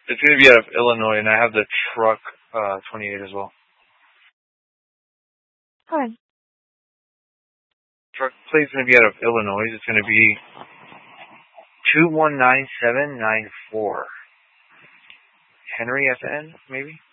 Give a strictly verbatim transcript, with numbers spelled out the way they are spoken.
It's going to be out of Illinois, and I have the truck uh, twenty-eight as well. Fine. Truck plate's going to be out of Illinois. It's going to be two one nine seven nine four. Henry at the end, maybe?